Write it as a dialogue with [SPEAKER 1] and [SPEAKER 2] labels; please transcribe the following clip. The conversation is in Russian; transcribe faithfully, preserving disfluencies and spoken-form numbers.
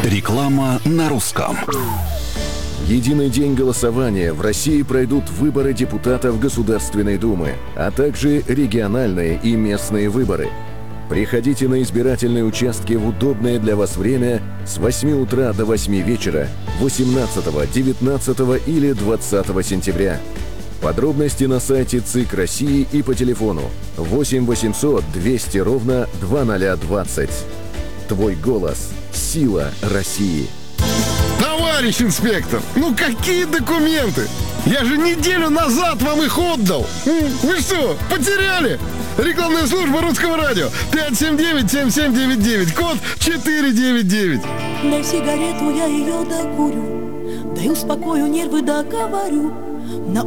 [SPEAKER 1] Реклама на русском.
[SPEAKER 2] Единый день голосования. В России пройдут выборы депутатов Государственной Думы, а также региональные и местные выборы. Приходите на избирательные участки в удобное для вас время с восьми утра до восьми вечера восемнадцатого, девятнадцатого или двадцатого сентября. Подробности на сайте ЦИК России и по телефону восемь восемьсот двести ровно двадцать двадцать. Твой голос – сила России.
[SPEAKER 3] Товарищ инспектор, ну какие документы? Я же неделю назад вам их отдал. Вы что, потеряли? Рекламная служба Русского радио. пять семь девять семь семь девять девять. Код четыре девять девять.
[SPEAKER 4] Дай сигарету, я ее докурю. Дай успокою нервы, договорю. На